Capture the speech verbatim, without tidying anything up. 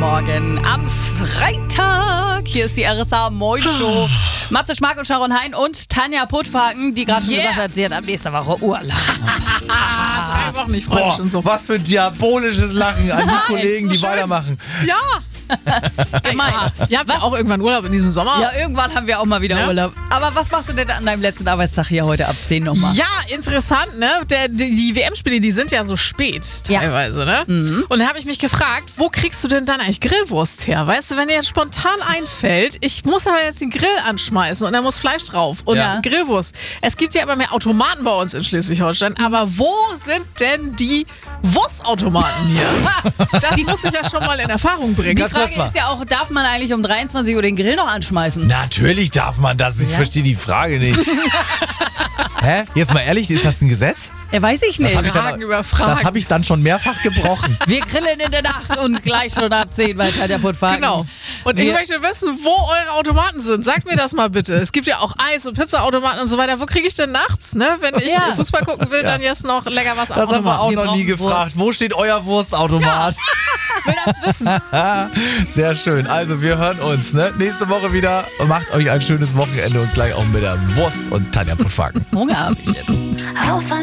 Morgen am Freitag. Hier ist die R S A Moin Show. Matze Schmack und Sharon Hein und Tanja Puttfaken, die gerade schon Yeah. gesagt hat, sie hat ab nächster Woche Urlaub. Drei Wochen, ich freue mich Boah, schon so. was für ein diabolisches Lachen an die Kollegen, so die schön. weitermachen. Ja. Gemein. Ihr habt ja auch irgendwann Urlaub in diesem Sommer. Ja, irgendwann haben wir auch mal wieder Ja. Urlaub. Aber was machst du denn an deinem letzten Arbeitstag hier heute ab zehn nochmal? Ja, interessant, ne? Der, die die W M-Spiele, die sind ja so spät Ja. teilweise, ne? Mhm. Und da habe ich mich gefragt, wo kriegst du denn dann eigentlich Grillwurst her? Weißt du, wenn dir jetzt spontan einfällt, ich muss aber jetzt den Grill anschmeißen und da muss Fleisch drauf und Ja. Grillwurst. Es gibt ja immer mehr Automaten bei uns in Schleswig-Holstein, aber wo sind denn die Wurstautomaten hier? Das muss ich ja schon mal in Erfahrung bringen. Die Ganz kurz Frage mal. ist ja auch, darf man eigentlich um dreiundzwanzig Uhr den Grill noch anschmeißen? Natürlich darf man das. Ich Ja. verstehe die Frage nicht. Hä? Jetzt mal ehrlich, ist das ein Gesetz? Ja, weiß ich nicht. hab ich Fragen über Fragen. Das habe ich dann schon mehrfach gebrochen. Wir grillen in der Nacht und gleich schon ab zehn bei Tanja Puttfaken. Genau. Und ich Wir- möchte wissen, wo eure Automaten sind. Sagt mir das mal bitte. Es gibt ja auch Eis- und Pizzaautomaten und so weiter. Wo kriege ich denn nachts, ne? Wenn ich Ja. Fußball gucken will, dann jetzt noch lecker was am Das haben wir Automaten. auch Wir noch nie brauchen gefragt. Wo steht euer Wurstautomat? Ich will das wissen. Sehr schön. Also wir hören uns ne? nächste Woche wieder. Macht euch ein schönes Wochenende und gleich auch mit der Wurst und Tanja Puttfaken. Hunger habe ich jetzt. Auf an